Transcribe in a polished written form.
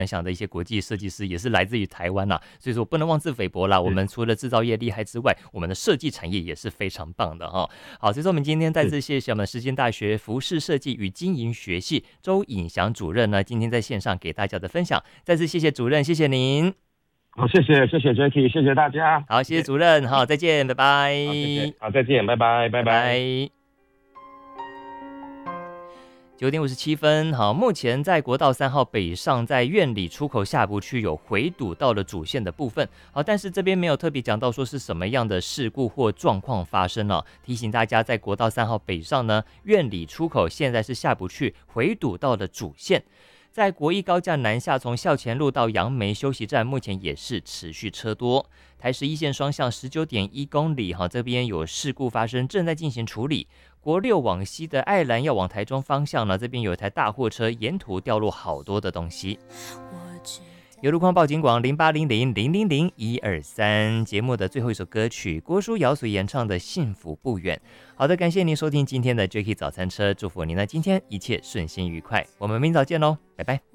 想的一些国际设计师也是来自于台湾啦，所以说不能妄自菲薄啦。我们除了制造业厉害之外，我们的设计产业也是非常棒的哈。好，所以说我们今天再次谢谢我们实践大学服饰设计与经营学系周颖翔主任呢，今天在线上给大家的分享，再次谢谢主任，谢谢您。 好，谢谢 Jacky， 谢谢大家。 好，谢谢主任，好，再见，拜拜。 好，谢谢，好，再见，拜拜，拜拜。 9:57，好，目前在国道3号北上，在苑里出口下不去，有回堵到了主线的部分，好，但是这边没有特别讲到说是什么样的事故或状况发生了，提醒大家，在国道3号北上呢，苑里出口现在是下不去，回堵到了主线。在国一高架南下，从校前路到杨梅休息站，目前也是持续车多。台10一线双向19.1公里，这边有事故发生，正在进行处理。国6往西的爱兰要往台中方向呢，这边有一台大货车沿途掉落好多的东西。有路况报警广0800000123，节目的最后一首歌曲，郭书瑶所演唱的《幸福不远》。好的，感谢您收听今天的 Jacky 早餐车，祝福您呢今天一切顺心愉快。我们明早见喽，拜拜。